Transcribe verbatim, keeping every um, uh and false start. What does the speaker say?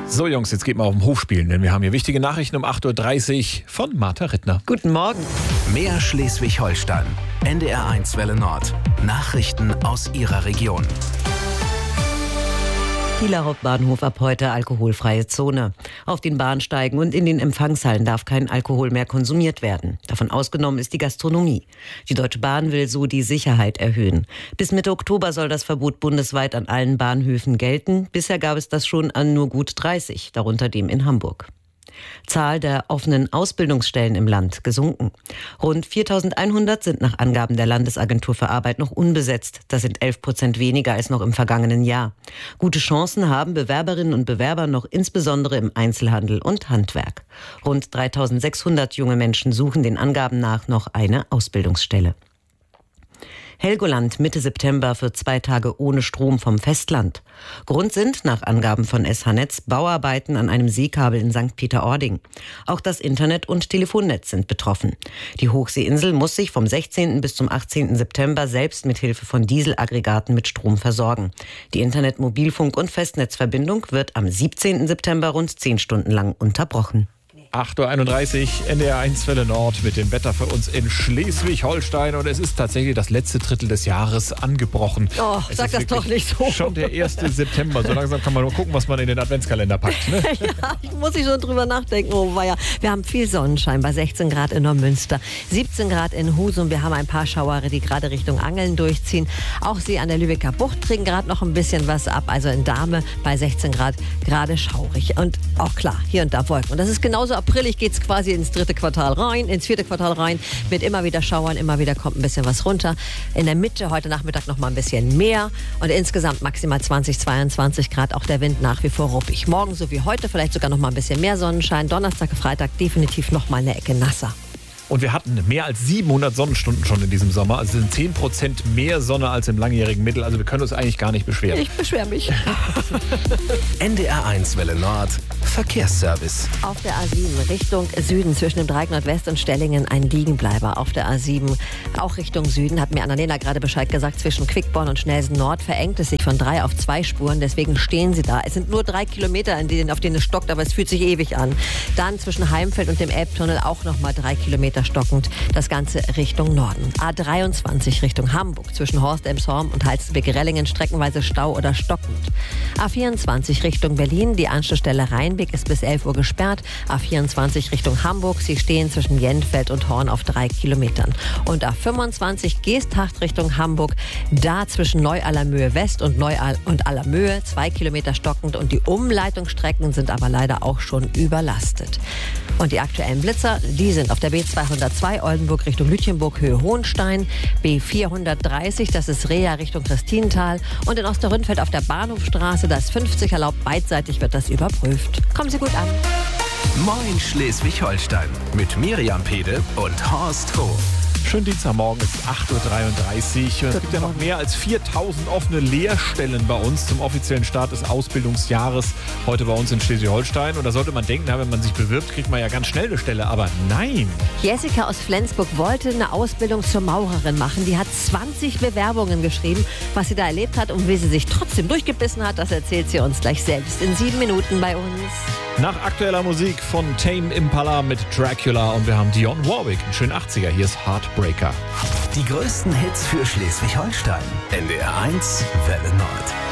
So Jungs, jetzt geht mal auf den Hof spielen, denn wir haben hier wichtige Nachrichten um acht Uhr dreißig von Martha Rittner. Guten Morgen. Mehr Schleswig-Holstein. N D R eins Welle Nord. Nachrichten aus Ihrer Region. Kieler Hauptbahnhof ab heute alkoholfreie Zone. Auf den Bahnsteigen und in den Empfangshallen darf kein Alkohol mehr konsumiert werden. Davon ausgenommen ist die Gastronomie. Die Deutsche Bahn will so die Sicherheit erhöhen. Bis Mitte Oktober soll das Verbot bundesweit an allen Bahnhöfen gelten. Bisher gab es das schon an nur gut dreißig, darunter dem in Hamburg. Zahl der offenen Ausbildungsstellen im Land gesunken. Rund viertausendeinhundert sind nach Angaben der Landesagentur für Arbeit noch unbesetzt. Das sind elf Prozent weniger als noch im vergangenen Jahr. Gute Chancen haben Bewerberinnen und Bewerber noch insbesondere im Einzelhandel und Handwerk. Rund dreitausendsechshundert junge Menschen suchen den Angaben nach noch eine Ausbildungsstelle. Helgoland Mitte September für zwei Tage ohne Strom vom Festland. Grund sind, nach Angaben von S H-Netz, Bauarbeiten an einem Seekabel in Sankt Peter-Ording. Auch das Internet- und Telefonnetz sind betroffen. Die Hochseeinsel muss sich vom sechzehnten bis zum achtzehnten September selbst mit Hilfe von Dieselaggregaten mit Strom versorgen. Die Internet-, Mobilfunk- und Festnetzverbindung wird am siebzehnten September rund zehn Stunden lang unterbrochen. acht Uhr einunddreißig, N D R eins Welle Nord mit dem Wetter für uns in Schleswig-Holstein. Und es ist tatsächlich das letzte Drittel des Jahres angebrochen. Oh, es sag das doch nicht so. Schon der erste September. So langsam kann man nur gucken, was man in den Adventskalender packt. Ne? Ja, ich muss ich schon drüber nachdenken. Oh weia. Wir haben viel Sonnenschein bei sechzehn Grad in Neumünster, siebzehn Grad in Husum. Wir haben ein paar Schauere, die gerade Richtung Angeln durchziehen. Auch sie an der Lübecker Bucht kriegen gerade noch ein bisschen was ab. Also in Dahme bei sechzehn Grad gerade schaurig. Und auch klar, hier und da Wolken. Und das ist genauso aprilig, geht es quasi ins dritte Quartal rein, ins vierte Quartal rein, mit immer wieder Schauern, immer wieder kommt ein bisschen was runter. In der Mitte heute Nachmittag noch mal ein bisschen mehr und insgesamt maximal zwanzig, zweiundzwanzig Grad, auch der Wind nach wie vor ruppig. Morgen so wie heute vielleicht sogar noch mal ein bisschen mehr Sonnenschein, Donnerstag, Freitag definitiv noch mal eine Ecke nasser. Und wir hatten mehr als siebenhundert Sonnenstunden schon in diesem Sommer. Also sind zehn Prozent mehr Sonne als im langjährigen Mittel. Also wir können uns eigentlich gar nicht beschweren. Ich beschwere mich. N D R eins Welle Nord. Verkehrsservice. Auf der A sieben Richtung Süden zwischen dem Dreieck Nordwest und Stellingen ein Liegenbleiber. Auf der A sieben auch Richtung Süden, hat mir Annalena gerade Bescheid gesagt, zwischen Quickborn und Schnelsen Nord verengt es sich von drei auf zwei Spuren. Deswegen stehen sie da. Es sind nur drei Kilometer, in denen, auf denen es stockt, aber es fühlt sich ewig an. Dann zwischen Heimfeld und dem Elbtunnel auch nochmal drei Kilometer stockend. Das Ganze Richtung Norden. A dreiundzwanzig Richtung Hamburg zwischen Horst-Elmshorn und Halstenbek-Rellingen streckenweise Stau oder stockend. A vierundzwanzig Richtung Berlin, die Anschlussstelle Rheinbeck ist bis elf Uhr gesperrt. A vierundzwanzig Richtung Hamburg, sie stehen zwischen Jenfeld und Horn auf drei Kilometern. Und A fünfundzwanzig Geesthacht Richtung Hamburg, da zwischen Neu-Allermöhe West und Neu- und Allermöhe zwei Kilometer stockend und die Umleitungsstrecken sind aber leider auch schon überlastet. Und die aktuellen Blitzer, die sind auf der B zweihundertzwei Oldenburg Richtung Lütjenburg, Höhe Hohenstein, B vierhundertdreißig, das ist Reha Richtung Christinental und in Osterrünfeld auf der Bahnhofstraße, das fünfzig erlaubt, beidseitig wird das überprüft. Kommen Sie gut an. Moin Schleswig-Holstein mit Miriam Pede und Horst Hof. Schönen Dienstagmorgen, es ist acht Uhr dreiunddreißig. Es gibt ja noch mehr als viertausend offene Lehrstellen bei uns zum offiziellen Start des Ausbildungsjahres heute bei uns in Schleswig-Holstein. Und da sollte man denken, wenn man sich bewirbt, kriegt man ja ganz schnell eine Stelle. Aber nein. Jessica aus Flensburg wollte eine Ausbildung zur Maurerin machen. Die hat zwanzig Bewerbungen geschrieben. Was sie da erlebt hat und wie sie sich trotzdem durchgebissen hat, das erzählt sie uns gleich selbst in sieben Minuten bei uns. Nach aktueller Musik von Tame Impala mit Dracula und wir haben Dionne Warwick, einen schönen achtziger. Hier ist Heartbreaker. Die größten Hits für Schleswig-Holstein. N D R eins Welle Nord.